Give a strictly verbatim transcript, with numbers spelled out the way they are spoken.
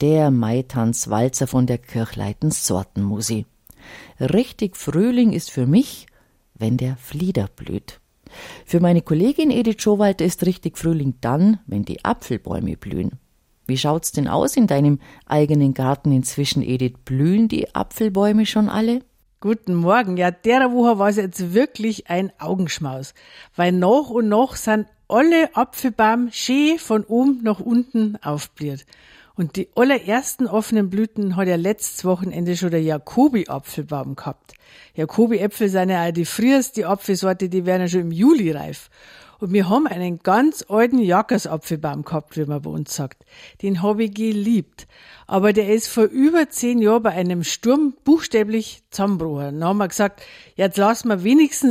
der Maitanz-Walzer von der Kirchleitens Sortenmusi. Richtig Frühling ist für mich, wenn der Flieder blüht. Für meine Kollegin Edith Schowalter ist richtig Frühling dann, wenn die Apfelbäume blühen. Wie schaut's denn aus in deinem eigenen Garten inzwischen, Edith? Blühen die Apfelbäume schon alle? Guten Morgen. Ja, der Woche war es jetzt wirklich ein Augenschmaus, weil nach und nach sind alle Apfelbaum schön von oben nach unten aufblüht. Und die allerersten offenen Blüten hat ja letztes Wochenende schon der Jacobi-Apfelbaum gehabt. Jacobi-Äpfel sind ja auch die früheste Apfelsorte, die werden ja schon im Juli reif. Und wir haben einen ganz alten Jackers-Apfelbaum gehabt, wie man bei uns sagt. Den habe ich geliebt. Aber der ist vor über zehn Jahren bei einem Sturm buchstäblich zusammengebrochen. Dann haben wir gesagt, jetzt lassen wir wenigstens